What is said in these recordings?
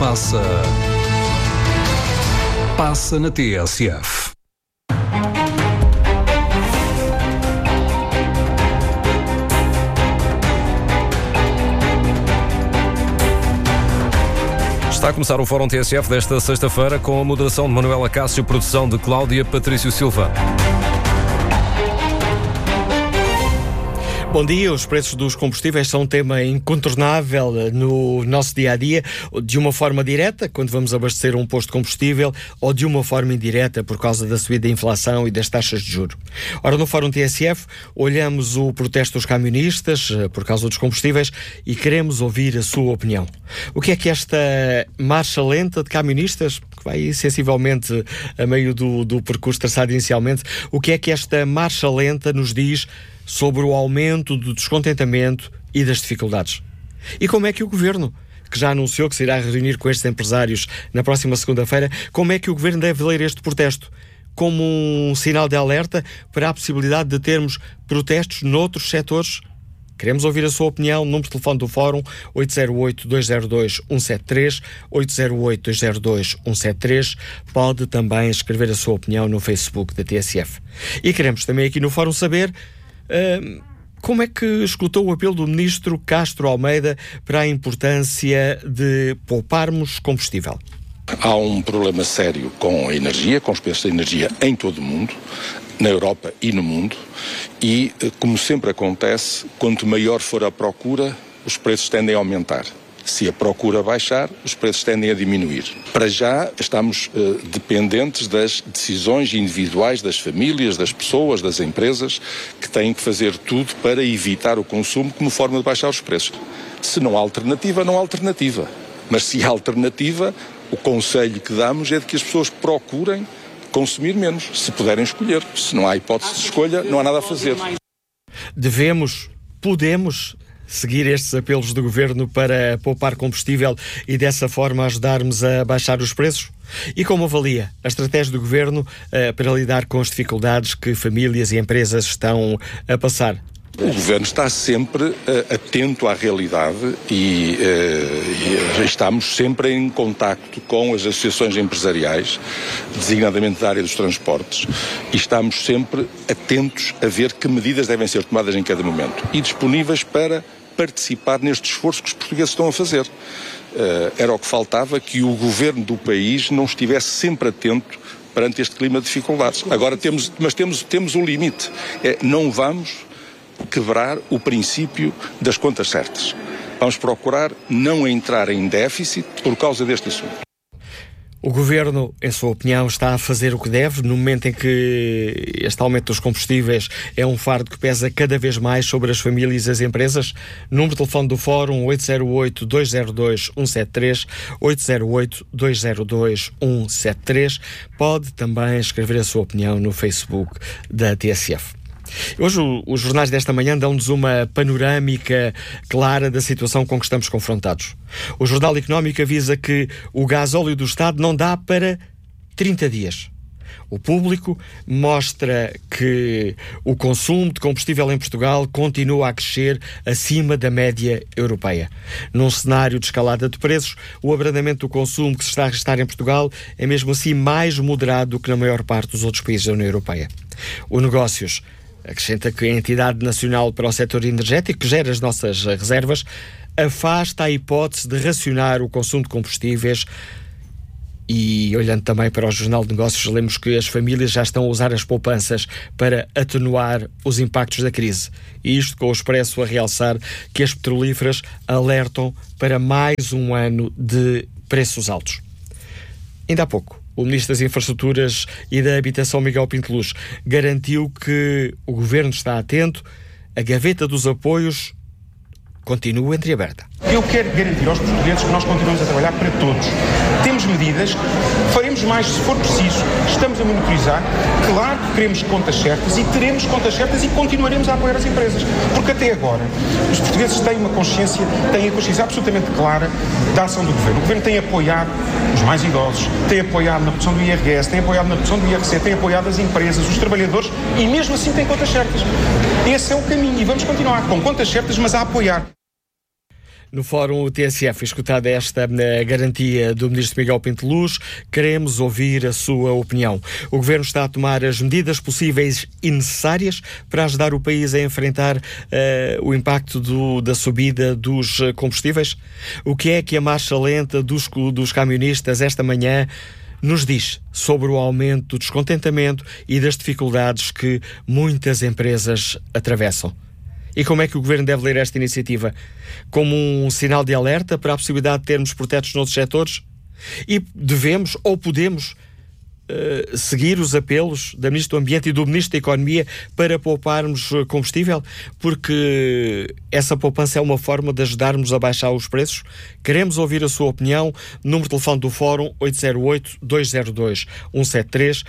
passa na TSF. Está a começar o Fórum TSF desta sexta-feira com a moderação de Manuela Cássio, produção de Cláudia Patrício Silva. Bom dia, os preços dos combustíveis são um tema incontornável no nosso dia-a-dia, de uma forma direta, quando vamos abastecer um posto de combustível, ou de uma forma indireta, por causa da subida da inflação e das taxas de juros. Ora, no Fórum TSF, olhamos o protesto dos camionistas por causa dos combustíveis e queremos ouvir a sua opinião. O que é que esta marcha lenta de camionistas, que vai sensivelmente a meio do percurso traçado inicialmente, o que é que esta marcha lenta nos diz sobre o aumento do descontentamento e das dificuldades? E como é que o Governo, que já anunciou que se irá reunir com estes empresários na próxima segunda-feira, como é que o Governo deve ler este protesto? Como um sinal de alerta para a possibilidade de termos protestos noutros setores? Queremos ouvir a sua opinião. Número de telefone do Fórum 808-202-173, 808-202-173. Pode também escrever a sua opinião no Facebook da TSF. E queremos também aqui no Fórum saber como é que escutou o apelo do Ministro Castro Almeida para a importância de pouparmos combustível. Há um problema sério com a energia, com os preços da energia em todo o mundo, na Europa e no mundo, e, como sempre acontece, quanto maior for a procura, os preços tendem a aumentar. Se a procura baixar, os preços tendem a diminuir. Para já, estamos dependentes das decisões individuais das famílias, das pessoas, das empresas, que têm que fazer tudo para evitar o consumo como forma de baixar os preços. Se não há alternativa, não há alternativa. Mas se há alternativa, o conselho que damos é de que as pessoas procurem consumir menos, se puderem escolher. Se não há hipótese de escolha, não há nada a fazer. Podemos seguir estes apelos do Governo para poupar combustível e dessa forma ajudarmos a baixar os preços? E como avalia a estratégia do Governo para lidar com as dificuldades que famílias e empresas estão a passar? O Governo está sempre atento à realidade e estamos sempre em contacto com as associações empresariais, designadamente da área dos transportes, e estamos sempre atentos a ver que medidas devem ser tomadas em cada momento e disponíveis para participar neste esforço que os portugueses estão a fazer. Era o que faltava, que o Governo do país não estivesse sempre atento perante este clima de dificuldades. Agora temos um limite. Não vamos quebrar o princípio das contas certas. Vamos procurar não entrar em déficit por causa deste assunto. O Governo, em sua opinião, está a fazer o que deve no momento em que este aumento dos combustíveis é um fardo que pesa cada vez mais sobre as famílias e as empresas? Número de telefone do Fórum 808-202-173, 808-202-173. Pode também escrever a sua opinião no Facebook da TSF. Hoje os jornais desta manhã dão-nos uma panorâmica clara da situação com que estamos confrontados. O Jornal Económico avisa que o gasóleo do Estado não dá para 30 dias. O Público mostra que o consumo de combustível em Portugal continua a crescer acima da média europeia. Num cenário de escalada de preços, o abrandamento do consumo que se está a registrar em Portugal é mesmo assim mais moderado do que na maior parte dos outros países da União Europeia. O Negócios acrescenta que a Entidade Nacional para o Setor Energético, que gera as nossas reservas, afasta a hipótese de racionar o consumo de combustíveis. E, olhando também para o Jornal de Negócios, lemos que as famílias já estão a usar as poupanças para atenuar os impactos da crise. E isto com o Expresso a realçar que as petrolíferas alertam para mais um ano de preços altos. Ainda há pouco, o Ministro das Infraestruturas e da Habitação, Miguel Pinto Luz, garantiu que o Governo está atento, a gaveta dos apoios continua entreaberta. Eu quero garantir aos portugueses que nós continuamos a trabalhar para todos. Temos medidas, faremos mais se for preciso, estamos a monitorizar. Claro que queremos contas certas e teremos contas certas e continuaremos a apoiar as empresas. Porque até agora os portugueses têm a consciência absolutamente clara da ação do Governo. O Governo tem apoiado os mais idosos, tem apoiado na redução do IRS, tem apoiado na redução do IRC, tem apoiado as empresas, os trabalhadores e mesmo assim tem contas certas. Esse é o caminho e vamos continuar com contas certas, mas a apoiar. No Fórum TSF, escutada esta garantia do Ministro Miguel Pinto Luz, queremos ouvir a sua opinião. O Governo está a tomar as medidas possíveis e necessárias para ajudar o país a enfrentar o impacto da subida dos combustíveis? O que é que a marcha lenta dos camionistas esta manhã nos diz sobre o aumento do descontentamento e das dificuldades que muitas empresas atravessam? E como é que o Governo deve ler esta iniciativa? Como um sinal de alerta para a possibilidade de termos protestos noutros setores? E devemos ou podemos seguir os apelos da Ministra do Ambiente e do Ministro da Economia para pouparmos combustível? Porque essa poupança é uma forma de ajudarmos a baixar os preços. Queremos ouvir a sua opinião. Número de telefone do Fórum 808-202-173,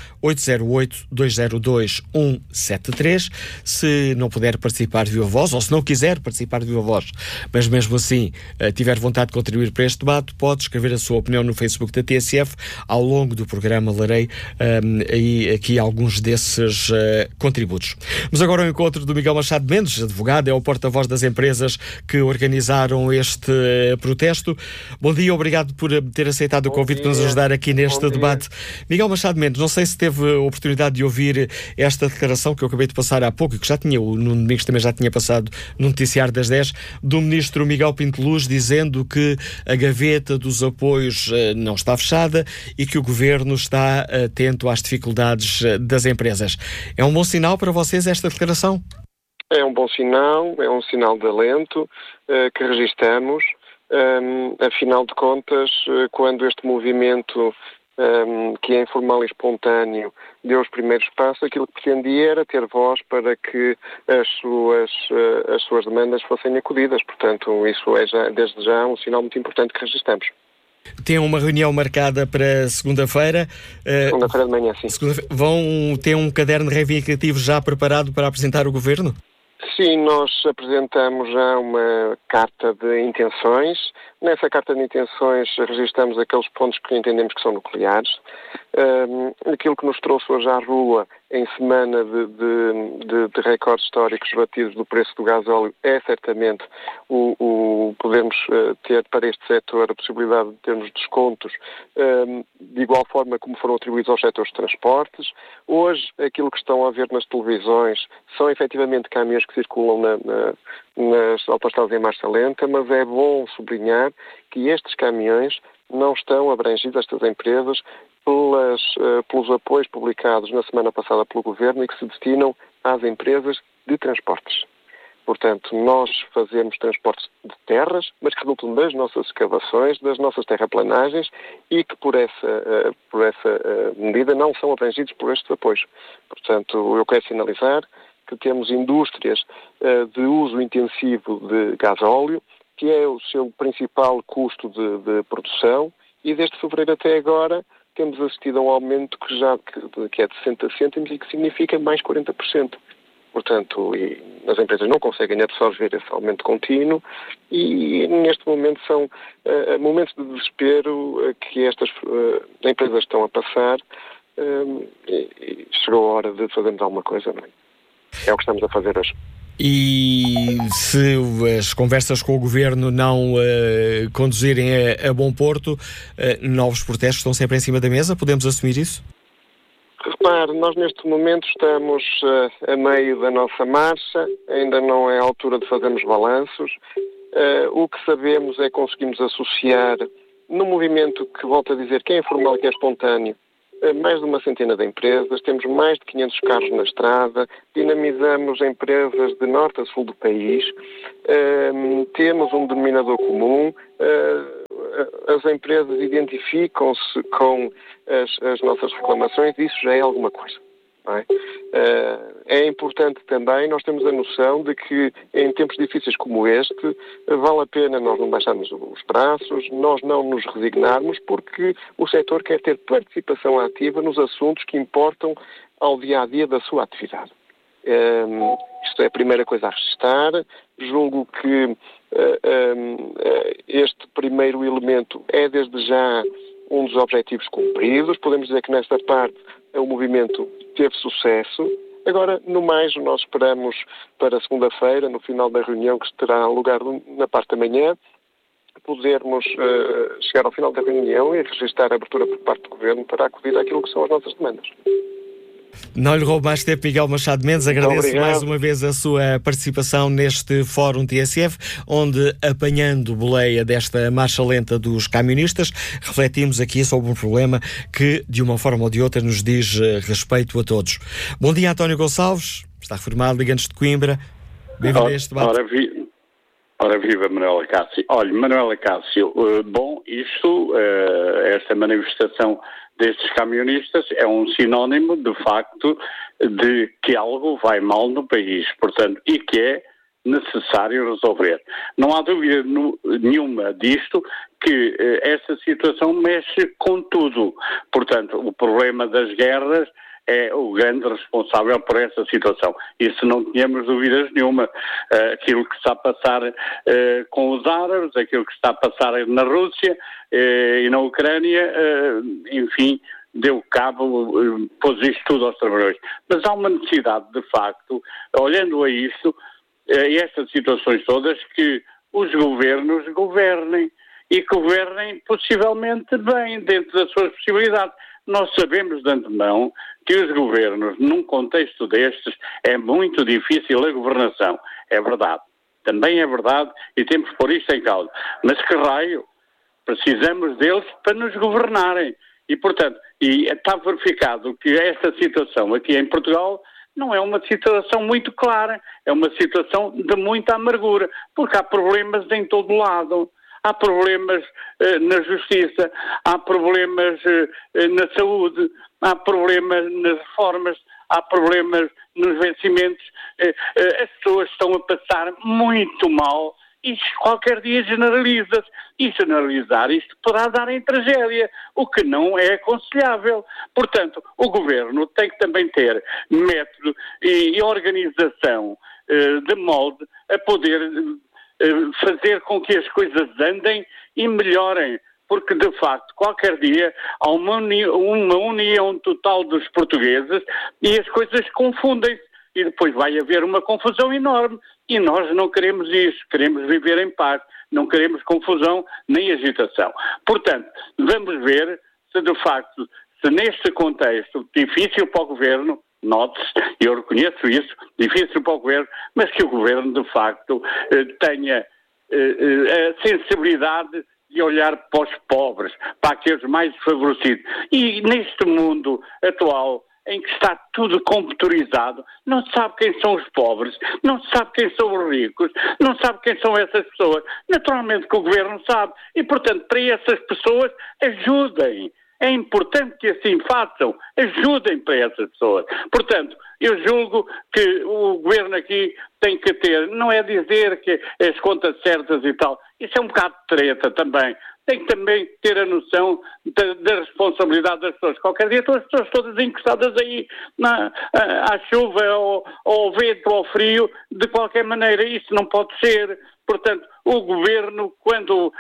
808-202-173. Se não puder participar de viva voz, ou se não quiser participar de viva voz, mas mesmo assim tiver vontade de contribuir para este debate, pode escrever a sua opinião no Facebook da TSF. Ao longo do programa lerei aqui alguns desses contributos. Mas agora ao encontro do Miguel Machado Mendes, advogado, é o porta-voz das empresas que organizaram este protesto. Bom dia, obrigado por ter aceitado o convite para nos ajudar aqui neste debate. Miguel Machado Mendes, não sei se teve a oportunidade de ouvir esta declaração que eu acabei de passar há pouco, e que já tinha, o Nuno Domingos também já tinha passado no noticiário das 10, do Ministro Miguel Pinto Luz, dizendo que a gaveta dos apoios não está fechada e que o Governo está atento às dificuldades das empresas. É um bom sinal para vocês esta declaração? É um bom sinal, é um sinal de alento que registramos. Afinal de contas, quando este movimento, que é informal e espontâneo, deu os primeiros passos, aquilo que pretendia era ter voz para que as suas demandas fossem acolhidas. Portanto, isso é desde já um sinal muito importante que registramos. Tem uma reunião marcada para segunda-feira. Segunda-feira de manhã, sim. Vão ter um caderno reivindicativo já preparado para apresentar ao Governo? Sim, nós apresentamos já uma carta de intenções. Nessa carta de intenções registramos aqueles pontos que entendemos que são nucleares. Aquilo que nos trouxe hoje à rua em semana de recordes históricos batidos do preço do gasóleo é certamente o podermos ter para este setor a possibilidade de termos descontos de igual forma como foram atribuídos aos setores de transportes. Hoje, aquilo que estão a ver nas televisões são efetivamente caminhões que circulam nas autoestradas em marcha lenta, mas é bom sublinhar que estes caminhões não estão abrangidos, estas empresas, pelos apoios publicados na semana passada pelo Governo e que se destinam às empresas de transportes. Portanto, nós fazemos transportes de terras, mas que resultam das nossas escavações, das nossas terraplanagens e que por essa medida não são abrangidos por estes apoios. Portanto, eu quero sinalizar que temos indústrias de uso intensivo de gasóleo, que é o seu principal custo de produção, e desde fevereiro até agora temos assistido a um aumento que é de 60 cêntimos e que significa mais 40%. Portanto, as empresas não conseguem absorver esse aumento contínuo e neste momento são momentos de desespero que estas empresas estão a passar e chegou a hora de fazermos alguma coisa, não é? É o que estamos a fazer hoje. E se as conversas com o Governo não conduzirem a bom porto, novos protestos estão sempre em cima da mesa? Podemos assumir isso? Repare, nós neste momento estamos a meio da nossa marcha, ainda não é a altura de fazermos balanços. O que sabemos é que conseguimos associar, num movimento que, volto a dizer, que é informal e que é espontâneo, mais de uma centena de empresas, temos mais de 500 carros na estrada, dinamizamos empresas de norte a sul do país, temos um denominador comum, as empresas identificam-se com as nossas reclamações, isso já é alguma coisa. Não é? É importante também nós termos a noção de que em tempos difíceis como este vale a pena nós não baixarmos os braços, nós não nos resignarmos, porque o setor quer ter participação ativa nos assuntos que importam ao dia-a-dia da sua atividade. Isto é a primeira coisa a registrar. Julgo que este primeiro elemento é desde já um dos objetivos cumpridos. Podemos dizer que nesta parte o movimento teve sucesso. Agora, no mais, nós esperamos para segunda-feira, no final da reunião que terá lugar na parte da manhã, podermos chegar ao final da reunião e registrar a abertura por parte do Governo para acudir àquilo que são as nossas demandas. Não lhe roubo mais tempo, Miguel Machado Mendes. Agradeço mais uma vez a sua participação neste Fórum TSF, onde, apanhando boleia desta marcha lenta dos camionistas, refletimos aqui sobre um problema que, de uma forma ou de outra, nos diz respeito a todos. Bom dia, António Gonçalves. Está reformado, Liga-nos de Coimbra. Bem-vindo a este debate. Ora viva, Manuela Cássio. Olha, Manuela Cássio, esta manifestação destes camionistas é um sinónimo de facto de que algo vai mal no país, portanto, e que é necessário resolver. Não há dúvida nenhuma disto que esta situação mexe com tudo. Portanto, o problema das guerras é o grande responsável por essa situação. Isso não tínhamos dúvidas nenhuma. Aquilo que está a passar com os árabes, aquilo que está a passar na Rússia e na Ucrânia, enfim, deu cabo, pôs isto tudo aos trabalhadores. Mas há uma necessidade, de facto, olhando a isto, estas situações todas, que os governos governem e governem possivelmente bem, dentro das suas possibilidades. Nós sabemos de antemão que os governos, num contexto destes, é muito difícil a governação. É verdade. Também é verdade e temos que pôr isto em causa. Mas que raio? Precisamos deles para nos governarem. E, portanto, está verificado que esta situação aqui em Portugal não é uma situação muito clara. É uma situação de muita amargura, porque há problemas em todo lado. Há problemas na justiça, há problemas na saúde, há problemas nas reformas, há problemas nos vencimentos. As pessoas estão a passar muito mal e qualquer dia generaliza-se. E generalizar isto poderá dar em tragédia, o que não é aconselhável. Portanto, o Governo tem que também ter método e organização de molde a poder fazer com que as coisas andem e melhorem, porque de facto qualquer dia há uma união total dos portugueses e as coisas confundem-se e depois vai haver uma confusão enorme e nós não queremos isso, queremos viver em paz, não queremos confusão nem agitação. Portanto, vamos ver se de facto, se neste contexto difícil para o Governo, note-se, eu reconheço isso, difícil para o Governo, mas que o Governo, de facto, tenha a sensibilidade de olhar para os pobres, para aqueles mais desfavorecidos. E neste mundo atual, em que está tudo computadorizado, não se sabe quem são os pobres, não se sabe quem são os ricos, não se sabe quem são essas pessoas. Naturalmente que o Governo sabe. E, portanto, para essas pessoas, ajudem. É importante que assim façam, ajudem para essas pessoas. Portanto, eu julgo que o Governo aqui tem que ter, não é dizer que as contas certas e tal, isso é um bocado de treta também. Tem que também ter a noção da responsabilidade das pessoas. Qualquer dia estão as pessoas todas encostadas aí à chuva, ao vento, ao frio, de qualquer maneira. Isso não pode ser. Portanto, o Governo, quando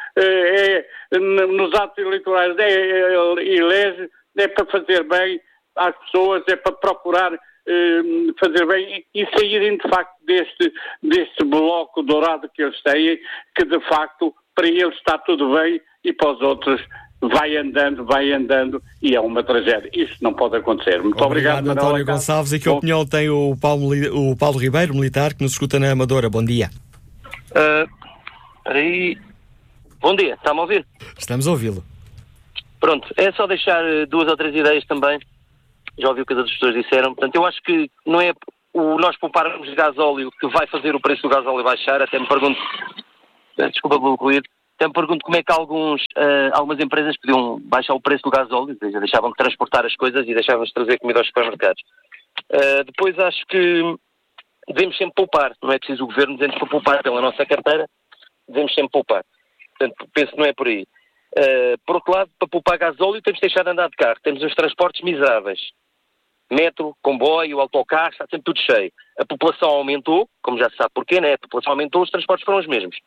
nos atos eleitorais elege, é para fazer bem às pessoas, é para procurar fazer bem e saírem de facto deste bloco dourado que eles têm, que de facto para eles está tudo bem e para os outros vai andando e é uma tragédia. Isto não pode acontecer. Muito obrigado António Gonçalves. E que opinião tem o Paulo Ribeiro, militar, que nos escuta na Amadora? Bom dia. Bom dia, está-me a ouvir? Estamos a ouvi-lo. Pronto, é só deixar 2 ou 3 ideias também. Já ouvi o que as outras pessoas disseram. Portanto, eu acho que não é nós pouparmos gasóleo que vai fazer o preço do gasóleo baixar. Até me pergunto, desculpa pelo ruído, até me pergunto como é que algumas empresas podiam baixar o preço do gasóleo, ou seja, deixavam de transportar as coisas e deixavam de trazer comida aos supermercados. Depois acho que devemos sempre poupar. Não é preciso o Governo dizer-nos para poupar pela nossa carteira, devemos sempre poupar. Portanto, penso que não é por aí. Por outro lado, para poupar gasóleo temos de deixar de andar de carro. Temos os transportes miseráveis. Metro, comboio, autocarro, está sempre tudo cheio. A população aumentou, como já se sabe porquê, né? A população aumentou, os transportes foram os mesmos.